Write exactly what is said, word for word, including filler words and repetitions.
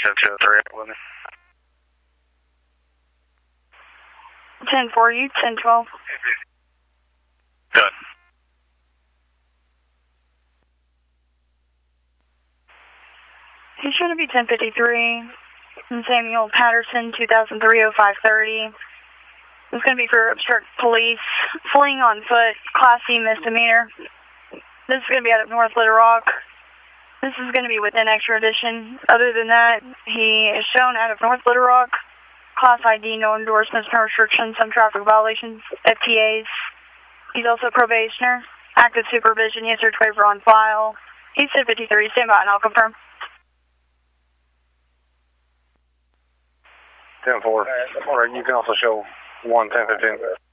seven two oh three with me. ten for you, ten twelve. Good. He's going to be ten fifty-three. Samuel Patterson, two thousand three oh five thirty. It's going to be for obstruct police, fleeing on foot, Class C misdemeanor. This is going to be out of North Little Rock. This is going to be within extradition. Other than that, he is shown out of North Little Rock. Class I D, no endorsements, no restrictions, some traffic violations, F T As. He's also a probationer. Active supervision, yes, search waiver on file. He's ten fifty-three. Stand by and I'll confirm. ten four. Or you can also show one ten fifteen.